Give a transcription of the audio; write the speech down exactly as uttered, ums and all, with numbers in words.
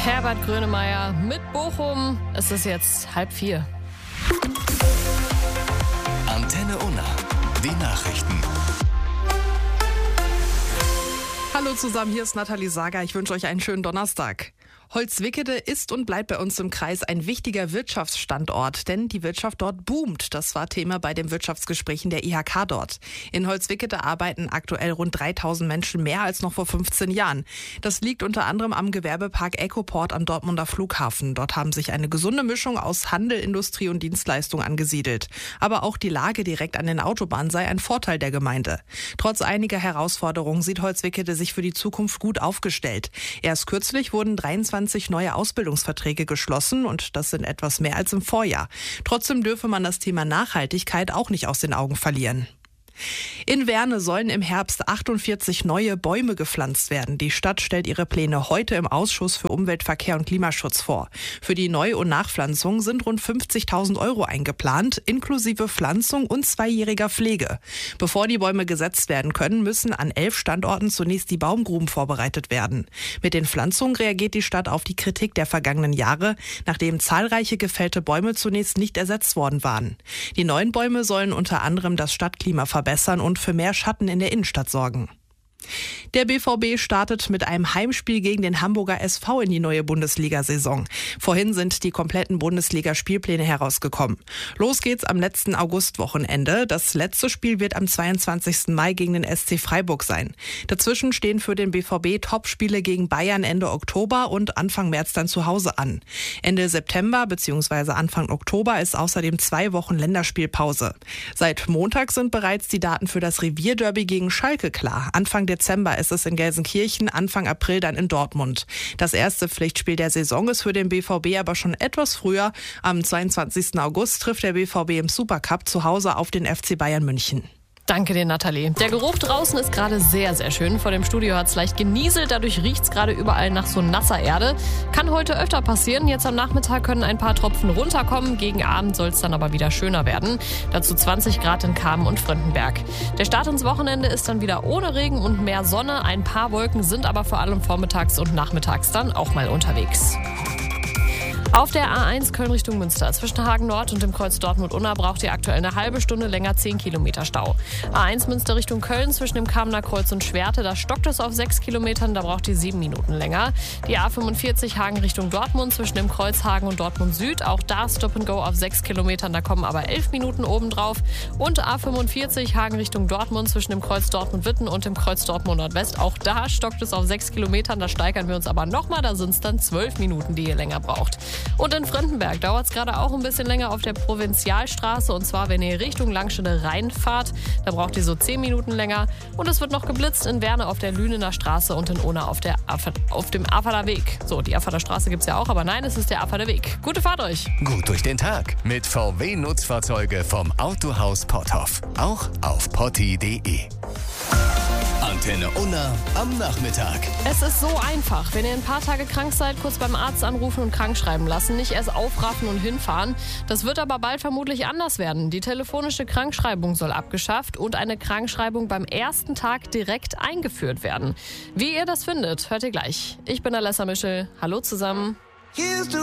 Herbert Grönemeyer mit Bochum. Es ist jetzt halb vier. Antenne Unna, die Nachrichten. Hallo zusammen, hier ist Nathalie Sager. Ich wünsche euch einen schönen Donnerstag. Holzwickede ist und bleibt bei uns im Kreis ein wichtiger Wirtschaftsstandort, denn die Wirtschaft dort boomt. Das war Thema bei den Wirtschaftsgesprächen der I H K dort. In Holzwickede arbeiten aktuell rund dreitausend Menschen mehr als noch vor fünfzehn Jahren. Das liegt unter anderem am Gewerbepark Ecoport am Dortmunder Flughafen. Dort haben sich eine gesunde Mischung aus Handel, Industrie und Dienstleistung angesiedelt. Aber auch die Lage direkt an den Autobahnen sei ein Vorteil der Gemeinde. Trotz einiger Herausforderungen sieht Holzwickede sich für die Zukunft gut aufgestellt. Erst kürzlich wurden dreiundzwanzig neue Ausbildungsverträge geschlossen und das sind etwas mehr als im Vorjahr. Trotzdem dürfe man das Thema Nachhaltigkeit auch nicht aus den Augen verlieren. In Werne sollen im Herbst achtundvierzig neue Bäume gepflanzt werden. Die Stadt stellt ihre Pläne heute im Ausschuss für Umwelt, Verkehr und Klimaschutz vor. Für die Neu- und Nachpflanzung sind rund fünfzigtausend Euro eingeplant, inklusive Pflanzung und zweijähriger Pflege. Bevor die Bäume gesetzt werden können, müssen an elf Standorten zunächst die Baumgruben vorbereitet werden. Mit den Pflanzungen reagiert die Stadt auf die Kritik der vergangenen Jahre, nachdem zahlreiche gefällte Bäume zunächst nicht ersetzt worden waren. Die neuen Bäume sollen unter anderem das Stadtklima verbessern. verbessern und für mehr Schatten in der Innenstadt sorgen. Der B V B startet mit einem Heimspiel gegen den Hamburger S V in die neue Bundesliga-Saison. Vorhin sind die kompletten Bundesliga-Spielpläne herausgekommen. Los geht's am letzten Augustwochenende. Das letzte Spiel wird am zweiundzwanzigsten Mai gegen den S C Freiburg sein. Dazwischen stehen für den B V B Topspiele gegen Bayern Ende Oktober und Anfang März dann zu Hause an. Ende September bzw. Anfang Oktober ist außerdem zwei Wochen Länderspielpause. Seit Montag sind bereits die Daten für das Revierderby gegen Schalke klar. Anfang Dezember ist es in Gelsenkirchen, Anfang April dann in Dortmund. Das erste Pflichtspiel der Saison ist für den B V B aber schon etwas früher. Am zweiundzwanzigsten August trifft der B V B im Supercup zu Hause auf den F C Bayern München. Danke dir, Nathalie. Der Geruch draußen ist gerade sehr, sehr schön. Vor dem Studio hat es leicht genieselt. Dadurch riecht es gerade überall nach so nasser Erde. Kann heute öfter passieren. Jetzt am Nachmittag können ein paar Tropfen runterkommen. Gegen Abend soll es dann aber wieder schöner werden. Dazu zwanzig Grad in Kamen und Fröndenberg. Der Start ins Wochenende ist dann wieder ohne Regen und mehr Sonne. Ein paar Wolken sind aber vor allem vormittags und nachmittags dann auch mal unterwegs. Auf der A eins Köln Richtung Münster zwischen Hagen Nord und dem Kreuz Dortmund-Unna braucht ihr aktuell eine halbe Stunde länger zehn Kilometer Stau. A eins Münster Richtung Köln zwischen dem Kamener Kreuz und Schwerte, da stockt es auf sechs Kilometern, da braucht ihr sieben Minuten länger. Die A fünfundvierzig Hagen Richtung Dortmund zwischen dem Kreuz Hagen und Dortmund Süd, auch da Stop and Go auf sechs Kilometern, da kommen aber elf Minuten obendrauf. Und A fünfundvierzig Hagen Richtung Dortmund zwischen dem Kreuz Dortmund-Witten und dem Kreuz Dortmund Nordwest, auch da stockt es auf sechs Kilometern, da steigern wir uns aber nochmal, da sind es dann zwölf Minuten, die ihr länger braucht. Und in Fröndenberg dauert es gerade auch ein bisschen länger auf der Provinzialstraße. Und zwar, wenn ihr Richtung Langstede reinfahrt, da braucht ihr so zehn Minuten länger. Und es wird noch geblitzt in Werne auf der Lünener Straße und in Unna auf, der Aff- auf dem Affader Weg. So, die Affader Straße gibt es ja auch, aber nein, es ist der Affader Weg. Gute Fahrt euch! Gut durch den Tag mit V W-Nutzfahrzeuge vom Autohaus Potthoff. Auch auf potti punkt de. Antenne Unna am Nachmittag. Es ist so einfach. Wenn ihr ein paar Tage krank seid, kurz beim Arzt anrufen und krank schreiben lassen. Nicht erst aufraffen und hinfahren. Das wird aber bald vermutlich anders werden. Die telefonische Krankschreibung soll abgeschafft und eine Krankschreibung beim ersten Tag direkt eingeführt werden. Wie ihr das findet, hört ihr gleich. Ich bin Alessa Mischel. Hallo zusammen.